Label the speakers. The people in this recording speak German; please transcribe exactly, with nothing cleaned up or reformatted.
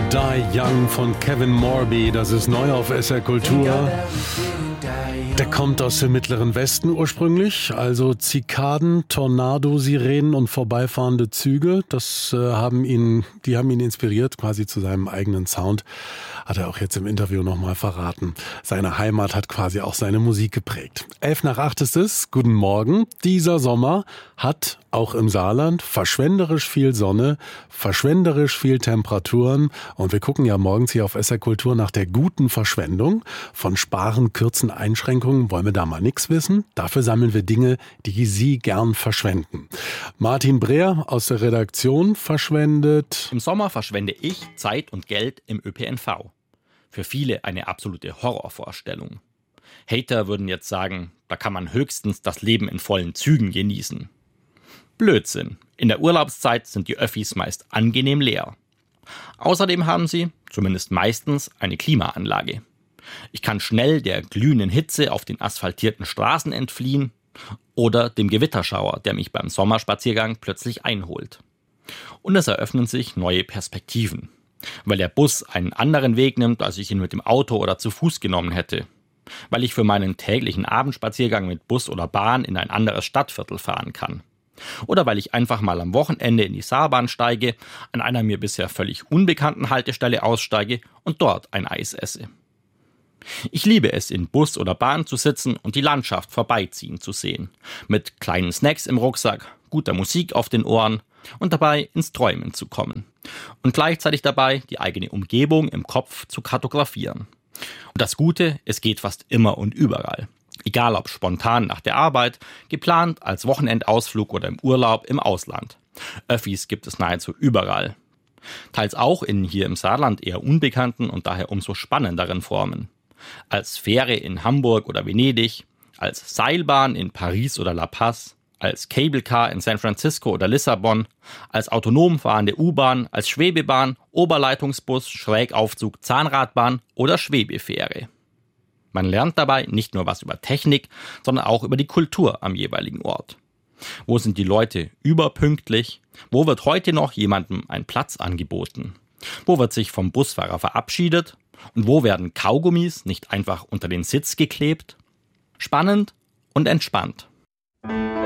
Speaker 1: Die Young von Kevin Morby, das ist neu auf S R Kultur. Der kommt aus dem Mittleren Westen ursprünglich, also Zikaden, Tornado, Sirenen und vorbeifahrende Züge, das äh, haben ihn, die haben ihn inspiriert quasi zu seinem eigenen Sound, hat er auch jetzt im Interview nochmal verraten. Seine Heimat hat quasi auch seine Musik geprägt. Elf nach acht ist es, guten Morgen. Dieser Sommer hat auch im Saarland verschwenderisch viel Sonne, verschwenderisch viel Temperaturen und wir gucken ja morgens hier auf S R Kultur nach der guten Verschwendung. Von Sparen, Kürzen, Einschränkungen wollen wir da mal nichts wissen. Dafür sammeln wir Dinge, die Sie gern verschwenden. Martin Breer aus der Redaktion verschwendet.
Speaker 2: Im Sommer verschwende ich Zeit und Geld im Ö P N V. Für viele eine absolute Horrorvorstellung. Hater würden jetzt sagen, da kann man höchstens das Leben in vollen Zügen genießen. Blödsinn. In der Urlaubszeit sind die Öffis meist angenehm leer. Außerdem haben sie, zumindest meistens, eine Klimaanlage. Ich kann schnell der glühenden Hitze auf den asphaltierten Straßen entfliehen oder dem Gewitterschauer, der mich beim Sommerspaziergang plötzlich einholt. Und es eröffnen sich neue Perspektiven, weil der Bus einen anderen Weg nimmt, als ich ihn mit dem Auto oder zu Fuß genommen hätte. Weil ich für meinen täglichen Abendspaziergang mit Bus oder Bahn in ein anderes Stadtviertel fahren kann. Oder weil ich einfach mal am Wochenende in die Saarbahn steige, an einer mir bisher völlig unbekannten Haltestelle aussteige und dort ein Eis esse. Ich liebe es, in Bus oder Bahn zu sitzen und die Landschaft vorbeiziehen zu sehen. Mit kleinen Snacks im Rucksack, guter Musik auf den Ohren und dabei ins Träumen zu kommen. Und gleichzeitig dabei die eigene Umgebung im Kopf zu kartografieren. Und das Gute, es geht fast immer und überall. Egal ob spontan nach der Arbeit, geplant als Wochenendausflug oder im Urlaub im Ausland. Öffis gibt es nahezu überall. Teils auch in hier im Saarland eher unbekannten und daher umso spannenderen Formen. Als Fähre in Hamburg oder Venedig, als Seilbahn in Paris oder La Paz, als Cablecar in San Francisco oder Lissabon, als autonom fahrende U-Bahn, als Schwebebahn, Oberleitungsbus, Schrägaufzug, Zahnradbahn oder Schwebefähre. Man lernt dabei nicht nur was über Technik, sondern auch über die Kultur am jeweiligen Ort. Wo sind die Leute überpünktlich? Wo wird heute noch jemandem ein Platz angeboten? Wo wird sich vom Busfahrer verabschiedet? Und wo werden Kaugummis nicht einfach unter den Sitz geklebt? Spannend und entspannt.